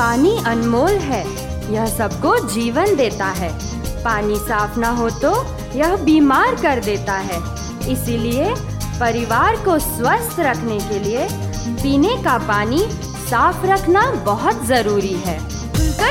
पानी अनमोल है, यह सबको जीवन देता है। पानी साफ ना हो तो यह बीमार कर देता है। इसीलिए परिवार को स्वस्थ रखने के लिए पीने का पानी साफ रखना बहुत जरूरी है।